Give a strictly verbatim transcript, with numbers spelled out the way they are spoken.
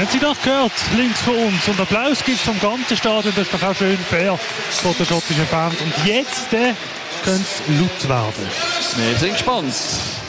Sie doch gehört, links von uns. Und Applaus gibt es vom ganzen Stadion. Das ist doch auch schön fair von den schottischen Fans. Und jetzt äh, könnte es laut werden. Wir sind gespannt.